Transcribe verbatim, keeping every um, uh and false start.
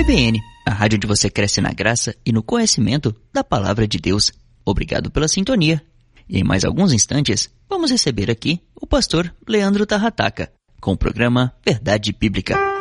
B N, a rádio onde você cresce na graça e no conhecimento da Palavra de Deus. Obrigado pela sintonia. E em mais alguns instantes, vamos receber aqui o pastor Leandro Tarrataca, com o programa Verdade Bíblica.